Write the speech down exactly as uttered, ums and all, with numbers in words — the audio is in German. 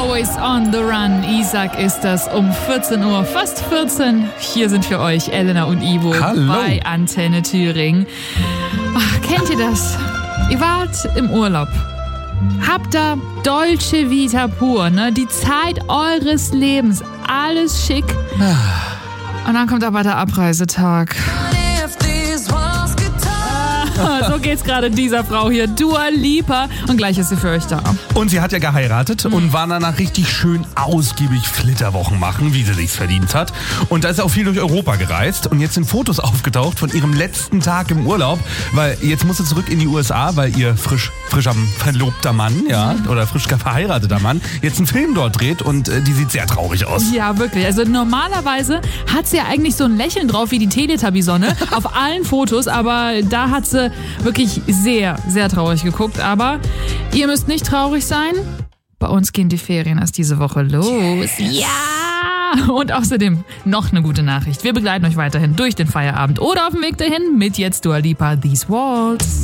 Always on the Run. Isaac ist das um vierzehn Uhr, fast vierzehn. Hier sind für euch Elena und Ivo Hallo. bei Antenne Thüringen. Ach, kennt ihr das? Ihr wart im Urlaub. Habt da Dolce Vita pur, ne? Die Zeit eures Lebens. Alles schick. Und dann kommt aber der Abreisetag. So geht's gerade dieser Frau hier, Dua Lipa. Und gleich ist sie für euch da. Und sie hat ja geheiratet und war danach richtig schön ausgiebig Flitterwochen machen, wie sie sich's verdient hat. Und da ist sie auch viel durch Europa gereist. Und jetzt sind Fotos aufgetaucht von ihrem letzten Tag im Urlaub. Weil jetzt muss sie zurück in die U S A, weil ihr frisch, frisch am verlobter Mann, ja, oder frisch verheirateter Mann, jetzt einen Film dort dreht. Und äh, die sieht sehr traurig aus. Ja, wirklich. Also normalerweise hat sie ja eigentlich so ein Lächeln drauf wie die Teletubby-Sonne auf allen Fotos. Aber da hat sie wirklich sehr, sehr traurig geguckt. Aber ihr müsst nicht traurig sein. Bei uns gehen die Ferien erst diese Woche los. Yes. Ja! Und außerdem noch eine gute Nachricht. Wir begleiten euch weiterhin durch den Feierabend oder auf dem Weg dahin mit jetzt Dua Lipa, These Walls.